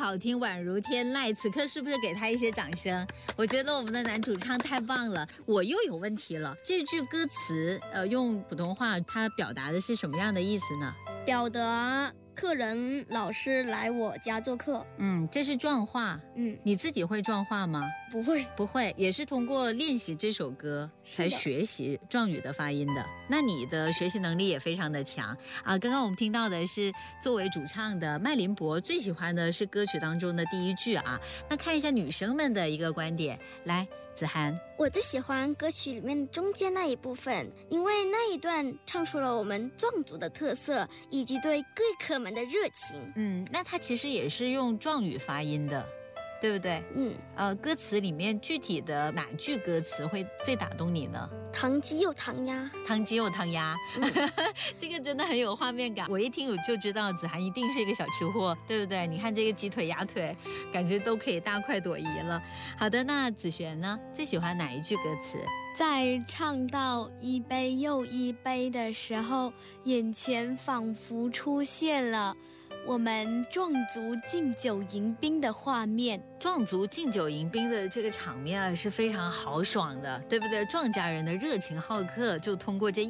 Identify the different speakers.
Speaker 1: 好听，宛如天籁。此刻是不是给他一些掌声？我觉得我们的男主唱太棒了。我又有问题了，这句歌词用普通话它表达的是什么样的意思呢？
Speaker 2: 表达客人老师来我家做客。
Speaker 1: 这是壮话。你自己会壮话吗？不会，也是通过练习这首歌才学习壮语的发音的。那你的学习能力也非常的强啊！刚刚我们听到的是作为主唱的麦林博最喜欢的是歌曲当中的第一句啊。那看一下女生们的一个观点，来，子涵。
Speaker 3: 我最喜欢歌曲里面中间那一部分，因为那一段唱出了我们壮族的特色以及对贵客们的热情。
Speaker 1: 那它其实也是用壮语发音的，对不对？歌词里面具体的哪句歌词会最打动你呢？
Speaker 3: 糖鸡又糖鸭，
Speaker 1: 糖鸡又糖鸭，这个真的很有画面感。我一听我就知道子涵一定是一个小吃货，对不对？你看这个鸡腿鸭腿，感觉都可以大快朵颐了。好的，那子璇呢？最喜欢哪一句歌词？
Speaker 4: 在唱到一杯又一杯的时候，眼前仿佛出现了我们壮族敬酒迎宾的画面。
Speaker 1: 壮族敬酒迎宾的这个场面是非常豪爽的，对不对？壮家人的热情好客就通过这